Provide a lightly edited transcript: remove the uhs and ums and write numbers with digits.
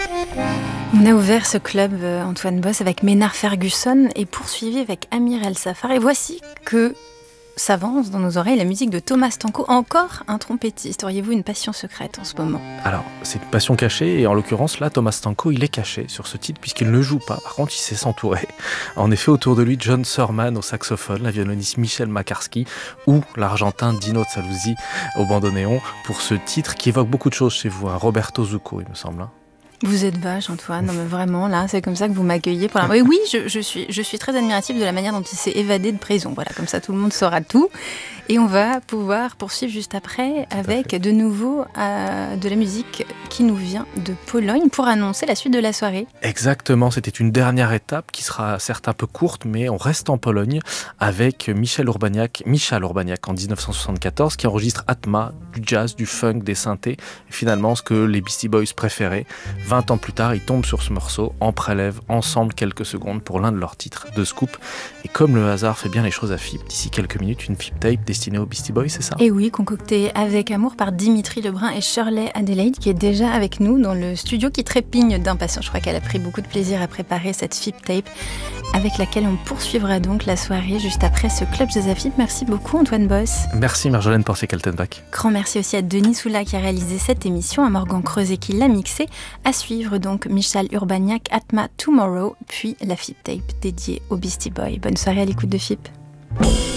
On a ouvert ce club, Antoine Boss, avec Maynard Ferguson et poursuivi avec Amir El Safar. Et voici que s'avance dans nos oreilles la musique de Thomas Stanko, encore un trompettiste. Auriez-vous une passion secrète en ce moment ? Alors, c'est une passion cachée, et en l'occurrence, là, Thomas Stanko, il est caché sur ce titre, puisqu'il ne joue pas. Par contre, il sait s'entourer. En effet, autour de lui, John Surman au saxophone, la violoniste Michel Makarski, ou l'Argentin Dino Saluzzi au bandoneon, pour ce titre qui évoque beaucoup de choses chez vous, hein. Roberto Zucco, il me semble. Vous êtes vache, Antoine. Non, mais vraiment, là, c'est comme ça que vous m'accueillez. Oui, je suis très admirative de la manière dont il s'est évadé de prison. Voilà, comme ça, tout le monde saura tout. Et on va pouvoir poursuivre juste après avec de nouveau de la musique qui nous vient de Pologne pour annoncer la suite de la soirée. Exactement, c'était une dernière étape qui sera certes un peu courte, mais on reste en Pologne avec Michal Urbaniak en 1974 qui enregistre Atma, du jazz, du funk, des synthés, et finalement ce que les Beastie Boys préféraient. 20 ans plus tard, ils tombent sur ce morceau, en prélèvent ensemble quelques secondes pour l'un de leurs titres, de Scoop. Et comme le hasard fait bien les choses à FIP, d'ici quelques minutes, une FIP tape destinée aux Beastie Boys, c'est ça ? Et oui, concoctée avec amour par Dimitri Lebrun et Shirley Adelaide, qui est déjà avec nous dans le studio, qui trépigne d'impatience. Je crois qu'elle a pris beaucoup de plaisir à préparer cette FIP tape, avec laquelle on poursuivra donc la soirée juste après ce Club Jazz à FIP. Merci beaucoup, Antoine Boss. Merci, Marjolaine Portier-Kaltenbach. Grand merci aussi à Denis Soula qui a réalisé cette émission, à Morgan Creuset qui l'a mixée. À suivre donc Michal Urbaniak, Atma Tomorrow, puis la FIP tape dédiée aux Beastie Boys. Bonne soirée à l'écoute de FIP.